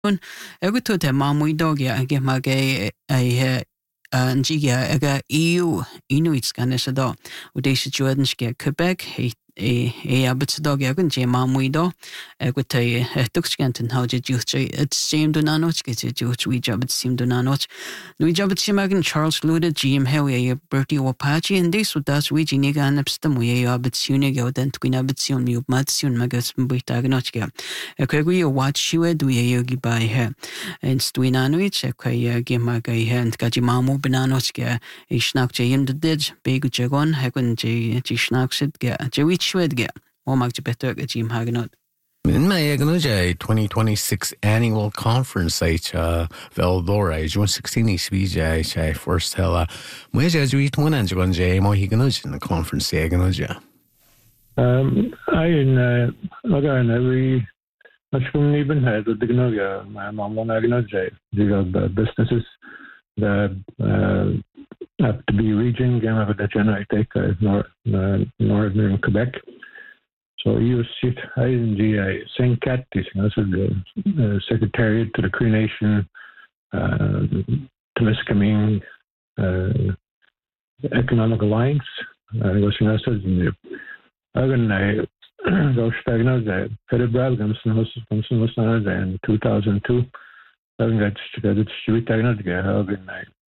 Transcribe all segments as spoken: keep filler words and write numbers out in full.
Egu to te mamui dogi age mage ai an jiga aga E U Inuits ganesa do udesi Jordanske Quebec e e e abetsdog agan je mamui do egu te tuxkanten hauja juche it seemed do nanoch get it juch we job it seemed do nanoch we job it simagan Charles Luda G M Hewie Bertie Wapachi and this with us we jiniga anapstam we abet suniga den twina betsion mi matsion magas buitagnochga ekegu you watch you do ye yogi by her and stuinanuich ekaya gemaga and gaji mamu benanochga isnak jim the did big jagon hagun j snaksid ga Jewitchwedge, or Mark Better, Jim Hagenot. In my Agnoja twenty twenty-six annual conference, H. Uh, Veldora, June sixteenth, Vija, first hella. Where's as we one and John J. Mohiganoja in the conference, Agnoja? Um, I in, uh, again, every much from even had the Gnoja, my mom on Agnoja, the businesses that uh, have to be region, game of the China, I take uh, nor, uh, northern Quebec. So you sit in the Saint Cat, this is the uh, Secretariat to the Cree Nation, uh, Temiskaming uh, Economic Alliance. I was in the Again, I go stagnant that Fed Brabham was in two thousand two. I got together to street together. Again,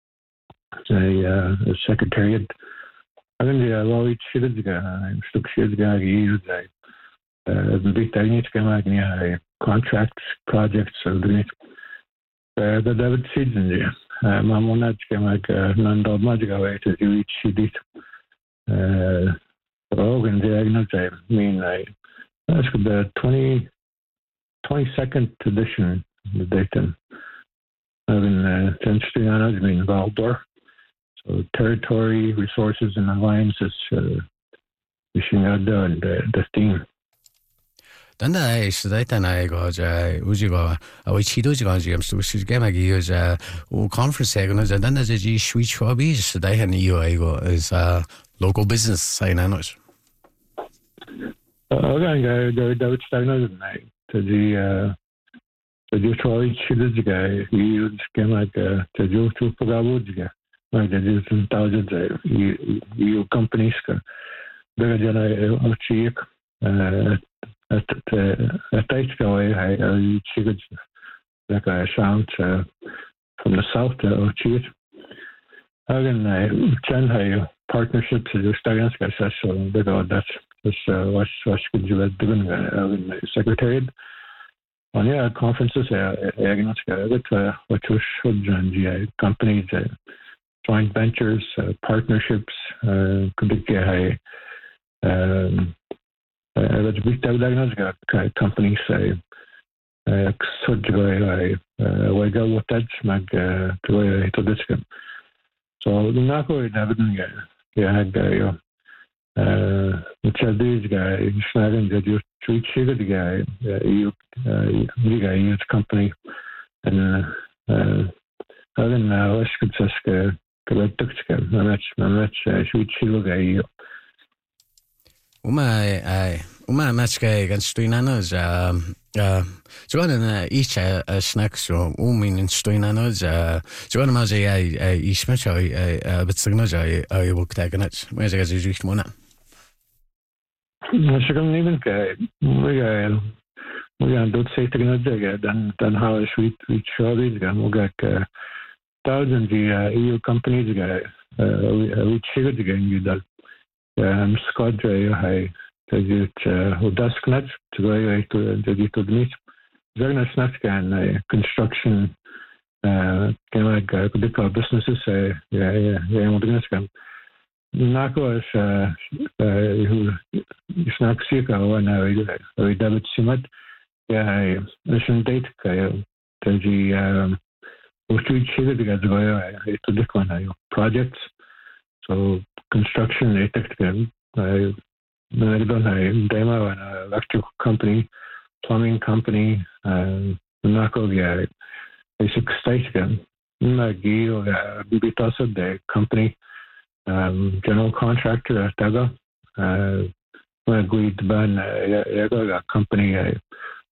I a secretariat. Again, the law each shit I'm stuck shit guy used. Uh, the big thing is going to contracts, projects, and the uh, the David season there. My monad came like non dog magic away to do each shit. Uh, Organ diagnosis. I mean, I that's the twenty twenty second edition of the Dayton. I've been uh, interesting on it. I've been involved there. So territory, resources, and alliances. Uh, wishing out there and the, the theme. Dan I said that I got Ujigo, which he does go James to which game I use a conference and then there's a G switch hobbies. So they had you I go is a local business sign on us. Okay, go David Steiner to the to the Troy Children's guy. He used game like to do to Pagabuja. Like there is thousands of you companies. There are cheap. At at Taichko, I cheated like I sound from the south to cheat. Again, I Shanghai partnerships to starting guys. So they go that's that's what's what's good to do in the secretariat. On yeah, conferences, I can get what you should join companies, joint ventures, partnerships, could be high. Uh, the big diagnostic companies say, so I I go with that mag to to this game. So the Nako is having yeah, had uh, which are these guys, snagging that you treat sugar the guy, you, you guy use company, and uh, other than now, let's get this guy, correct, I'm not, I'm not, sweet sugar guy. Uma I Uma matchka against Stoinanos um uh Joanna each a snacks so umin in Stoinanos uh Joanna Mazi I Ismach I but signals I I will take it. Where's the guys one? I can even guy we are we are don't say technology then then how sweet we show these guys we got thousands of E U companies guy uh we check it again you that um Scott J I to uh Dasknat to go to the to the meet. Very nice and construction uh kind of like uh, businesses uh, yeah yeah yeah what this can Nako is uh who is not sick or now we David Simat yeah mission date to the um we should share it together to the one projects so construction they technical I I don't know demo and a electric company plumbing company and Nako yeah basic station Magi or Bibitasa the company um general contractor at Daga uh agreed to ban a company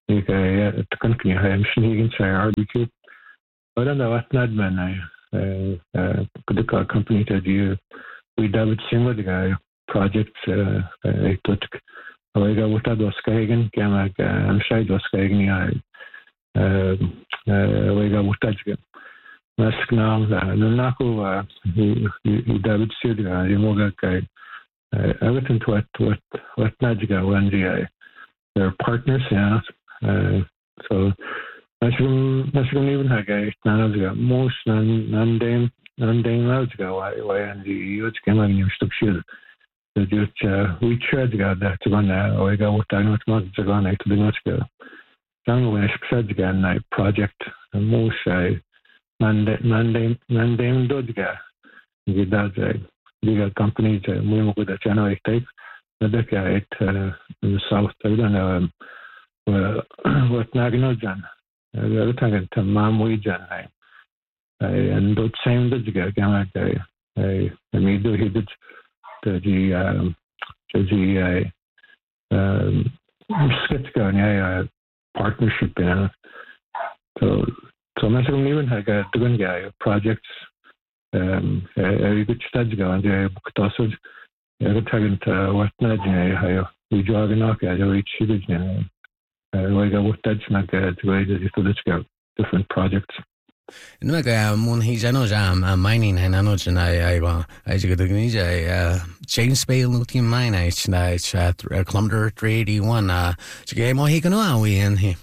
ik het kan kun je misschien hier in zijn R B Q. Maar dan wat net men eh eh de company dat je we David Singh de guy project eh ik tot ik ga wat dat kijken kan ik am side was kijken ja eh eh we ga wat dat mas knal no nako i David Singh de je moga kai everything what what what najiga one G they're partners yeah uh, so Nashville Nashville even had guys none of the most non non dame non dame loads ago why why and the you came on your stuff shit the just uh we tried to go that to go now I got what I know much to go next to the next go down when I said again night project and most I non non dame non dame dodga get that legal companies we mo with the channel I take the guy at the south I don't know what Naganojan. The other time to Mamwijan, and those same did you get I mean, do he did the G, the um, Skitska partnership, you know. So, so I'm not even like a doing guy projects, um, a good study go and the book tosses. Every time to what Najan, how we jog and knock at each citizen. I got what that's not good to wait to this go different projects. No ga mun hi jano jam mining and ano jana I wa I just got ni ja James Bay lithium mine I na chat kilometer three eighty-one uh ge mo hi kano we in here.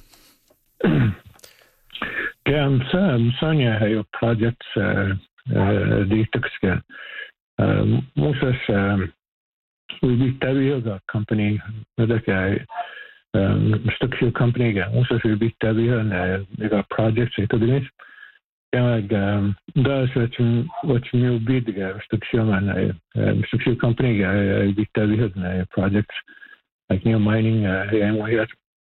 Yeah, I'm some Sonia have projects uh uh the Tuxka. Um most um we be the company that guy um structure company again also should be W and uh, they got projects into this yeah like um does what what new bid the structure man uh structure company guy be W and projects like new mining uh and we got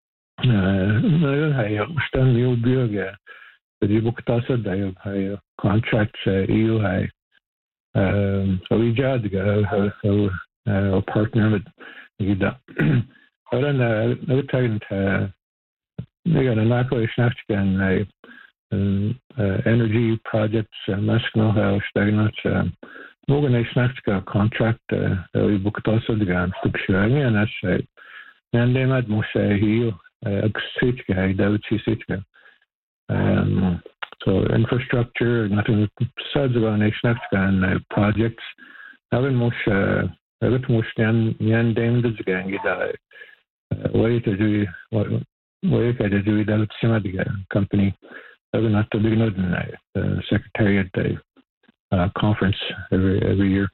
uh I stand new big the book tasad I contracts E U high um so we just go so a partner with that but then uh, the time uh, they got an acquisition and uh, energy projects and national house stagnant um organization contract uh, we booked also the guns to share and that's right and they might most say he uh switch guy that would see switch um so infrastructure nothing besides about nation and uh, projects having most uh I got most yan yan dame the gang get way to do what way to do that with company. I will not to be not the secretariat day uh, conference every every year.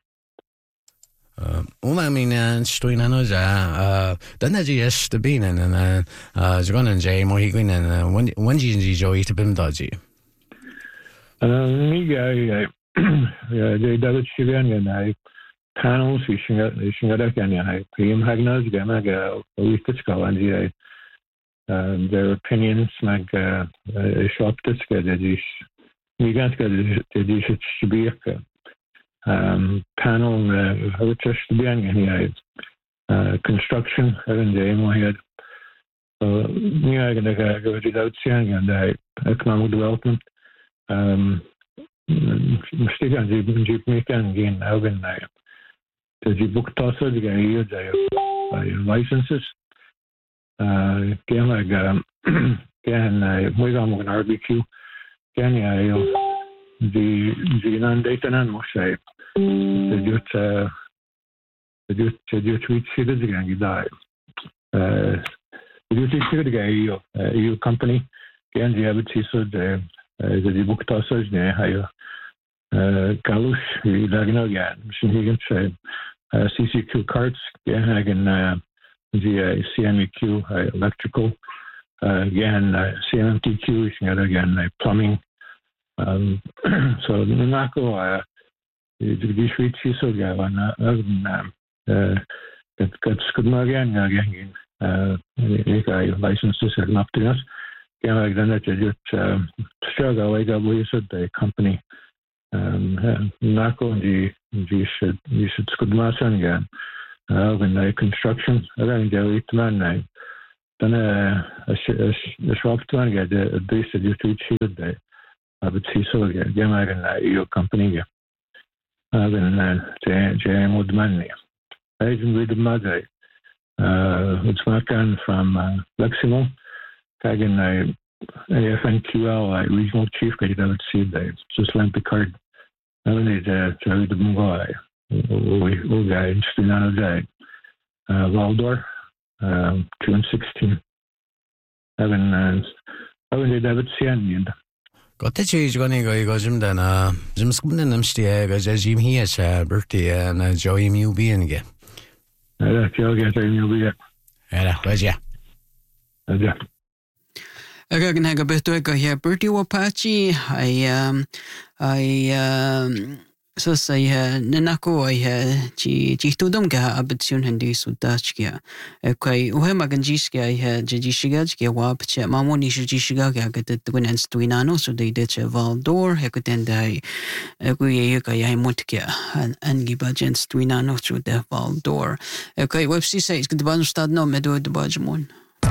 Uma mina stoina no ja dana ji yes to be and uh Jogan J mo higwin and when when ji joy to bim dodgy. Uh me guy yeah they David Shivan and I panels we should we should get again I him hagnos gama go we could go and yeah um their opinions like uh shop this get this we got to get this should be um panel uh which is to be on yeah uh construction and the mo had uh yeah going to go to that seeing and uh economic development um mistake on the jeep making again now when I the book tosser the guy licenses uh can like um can I we got an R B Q can I the the non data and most say the just uh the just the just we see the guy die uh the just see the guy you company can the have it so the the book tosser yeah how uh Galus we don't again machine he can say uh C C Q cards yeah again uh the C M E Q uh, electrical uh again uh, C M T Q again uh, plumbing um so the Nako uh the switch so yeah one uh that that's good again again uh licenses are not to us yeah like then that just um struggle like we said the company um Nako and the you should you should good mass again uh when the construction around the man dan y sioptwan ge de dys y dwi'n siwyd de a bydd sisol ge gemar yn E U company ge a bydd je modman ni Agent with the mother it's markan from Leximo kagen A F N Q L regional chief ge dat het see de just like the card dan is de de mungo we we ga in Stunano de Waldor June sixteenth. Even even the David Sian. Got the change going to go Jim then. Uh, Jim's coming in them stay because as Jim here is birthday and Joey Mew being again. Yeah, Joey get Joey Mew being. Yeah, was ya. Yeah. Aga gan haga beto ga here birthday wapachi. I um I um so say nanako I ji ji tudum ga abitsun hindi sudach ga kai uhe magan jis ga I ji shiga ga wap che mamoni shi shiga ga ga de gwen stuinano so de de Valdor hekuten dai ku ye ga ya mut ga an giba gen stuinano so de Valdor kai website says good ban stad no medo de bajmon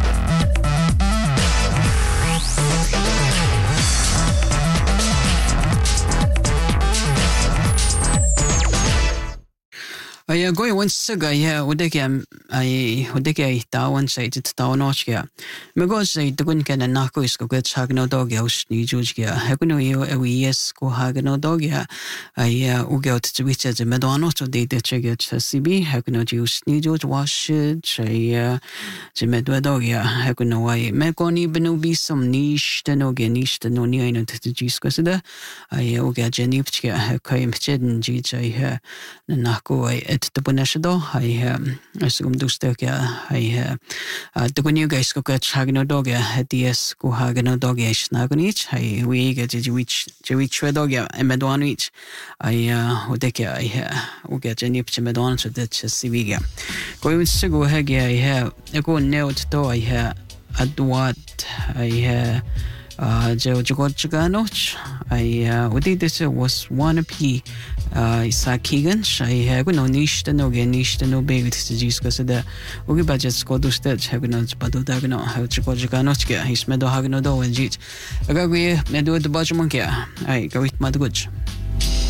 I go once saga yeah udeke I udeke tawan say it tawan ochia me go say dugun kan nako is go get hagno dog aus ni jujia hakuno yo e yes go hagno dog ya I uge to which as a medano to de de cheget C B hakuno juice ni juj wash say je medwa dog ya hakuno I me go ni benu bi some niche de no ge niche de no ni ino to jis go sada I uge jeni pchia hakai mcheden ji jai nako I et the Bonashado, I um asum dustokia, I uh the when you guys go get Hagno dog, at the S go Hagano dog, Snagonich, I we get to reach to reach a dog, and Medonich, I uh Odeka, I will get any Medon to that Civiga. Going to go Hagia, I have a go nailed door, I have at what I have. Uh, Joe Joganoch, I uh, what did this was one P. Uh, Isaac Keegan, I have no niche to no get niche to no baby to discuss the Ugi budget go to stage, have no Badodagano, how to go Joganochka, his meadow Hagano do and Jit. I got we meadow the budget monkey. I go with my goods.